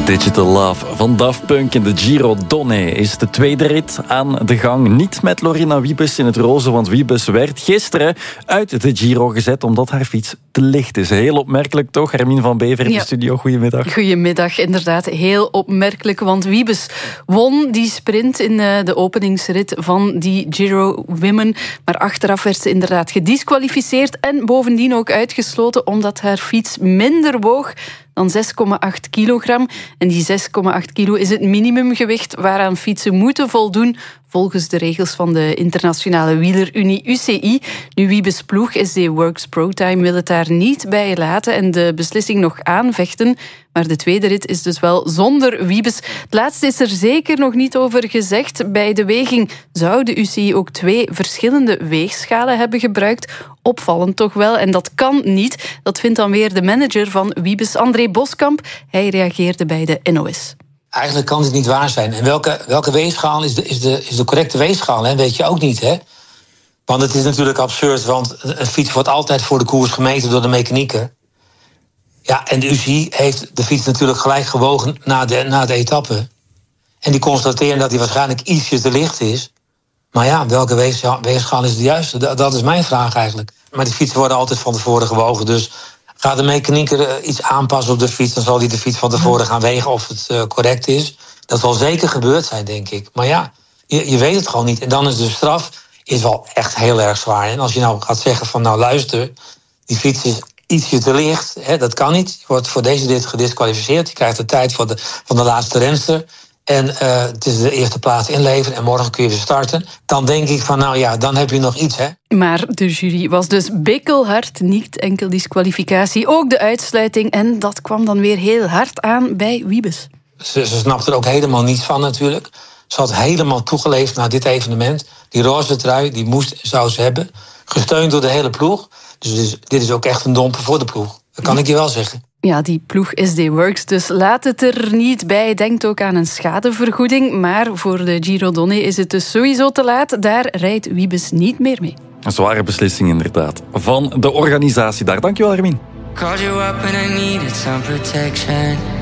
Digital Love van Daft Punk in de Giro Donne is de tweede rit aan de gang. Niet met Lorena Wiebes in het roze, want Wiebes werd gisteren uit de Giro gezet omdat haar fiets te licht is. Heel opmerkelijk toch? Hermine van Bever in de studio, goedemiddag. Goedemiddag, inderdaad. Heel opmerkelijk, want Wiebes won die sprint in de openingsrit van die Giro Women. Maar achteraf werd ze inderdaad gedisqualificeerd en bovendien ook uitgesloten omdat haar fiets minder woog dan 6,8 kilogram. En die 6,8 kilo is het minimumgewicht waaraan fietsen moeten voldoen volgens de regels van de Internationale Wielerunie UCI. Nu, Wiebes ploeg SD Works ProTime wil het daar niet bij laten en de beslissing nog aanvechten. Maar de tweede rit is dus wel zonder Wiebes. Het laatste is er zeker nog niet over gezegd. Bij de weging zou de UCI ook 2 verschillende weegschalen hebben gebruikt. Opvallend toch wel, en dat kan niet. Dat vindt dan weer de manager van Wiebes, André Boskamp. Hij reageerde bij de NOS. Eigenlijk kan dit niet waar zijn. En welke weegschaal is de correcte weegschaal? Hè? Weet je ook niet, hè? Want het is natuurlijk absurd, want een fiets wordt altijd voor de koers gemeten door de mechanieker. Ja, en de UCI heeft de fiets natuurlijk gelijk gewogen na de etappe. En die constateren dat hij waarschijnlijk ietsje te licht is. Maar ja, welke weegschaal is de juiste? Dat is mijn vraag eigenlijk. Maar die fietsen worden altijd van tevoren gewogen, dus gaat de mechanieker iets aanpassen op de fiets, dan zal hij de fiets van tevoren gaan wegen of het correct is. Dat zal zeker gebeurd zijn, denk ik. Maar ja, je weet het gewoon niet. En dan is de straf wel echt heel erg zwaar. En als je nou gaat zeggen van, nou luister, die fiets is ietsje te licht, hè, dat kan niet. Je wordt voor deze rit gedisqualificeerd. Je krijgt de tijd van de laatste renster. En het is de eerste plaats inleveren en morgen kun je weer starten. Dan denk ik van, nou ja, dan heb je nog iets, hè. Maar de jury was dus bikkelhard, niet enkel disqualificatie, ook de uitsluiting. En dat kwam dan weer heel hard aan bij Wiebes. Ze snapt er ook helemaal niets van natuurlijk. Ze had helemaal toegeleefd naar dit evenement. Die roze trui, die zou ze hebben. Gesteund door de hele ploeg. Dus dit is ook echt een domper voor de ploeg. Dat kan ik je wel zeggen. Ja, die ploeg SD Works, dus laat het er niet bij. Denkt ook aan een schadevergoeding. Maar voor de Giro Donne is het dus sowieso te laat. Daar rijdt Wiebes niet meer mee. Een zware beslissing inderdaad van de organisatie daar. Dankjewel, Hermine. Called you up and I needed some protection.